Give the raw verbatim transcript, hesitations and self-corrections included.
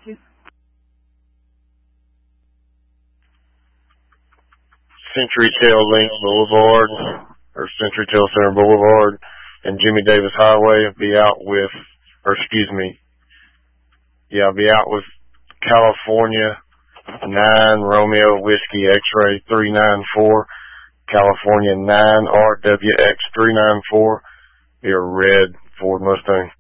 you. Century Tail Link Boulevard, or Century Tail Center Boulevard, and Jimmy Davis Highway. I'll be out with, or excuse me, yeah, I'll be out with California nine Romeo Whiskey X-Ray three nine four, California nine R W X three nine four, be a red Ford Mustang.